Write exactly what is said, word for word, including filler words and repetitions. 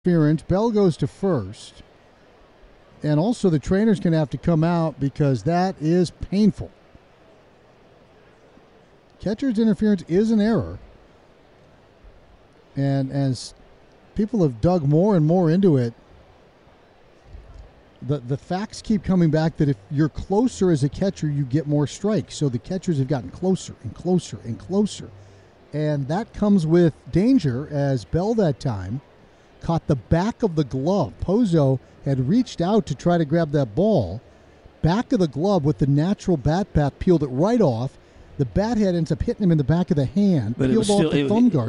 Interference. Bell goes to first. And also the trainer's going to have to come out because that is painful. Catcher's interference is an error. And as people have dug more and more into it, the, the facts keep coming back that if you're closer as a catcher, you get more strikes. So the catchers have gotten closer and closer and closer. And that comes with danger, as Bell that time caught the back of the glove. Pozo had reached out to try to grab that ball. Back of the glove with the natural bat path, peeled it right off. The bat head ends up hitting him in the back of the hand, but peeled it was still, off the it, thumb guard.